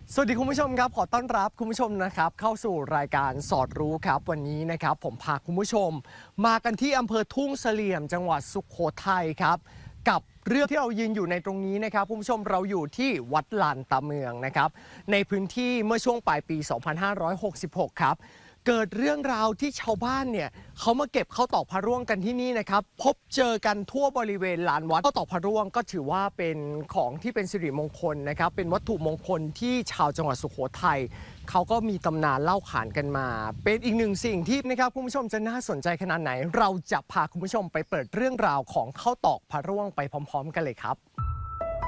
สวัสดีคุณผู้ชมครับขอต้อนรับคุณผู้ชมนะครับเข้าสู่รายการสอดรู้ครับวันนี้นะครับผมพาคุณผู้ชมมากันที่อำเภอทุ่งเสลี่ยมจังหวัดสุโขทัยครับกับเรื่องที่เรายืนอยู่ในตรงนี้นะครับคุณผู้ชมเราอยู่ที่วัดลานตาเมืองนะครับในพื้นที่เมื่อช่วงปลายปี 2566 ครับเกิดเรื่องราวที่ชาวบ้านเนี่ยเขามาเก็บข้าวตอกพระร่วงกันที่นี่นะครับพบเจอกันทั่วบริเวณลานวัดข้าวตอกพระร่วงก็ถือว่าเป็นของที่เป็นสิริมงคลนะครับเป็นวัตถุมงคลที่ชาวจังหวัดสุโขทัยเขาก็มีตำนานเล่าขานกันมาเป็นอีกหนึ่งสิ่งที่นะครับคุณผู้ชมจะน่าสนใจขนาดไหนเราจะพาคุณผู้ชมไปเปิดเรื่องราวของข้าวตอกพระร่วงไปพร้อมๆกันเลยครับ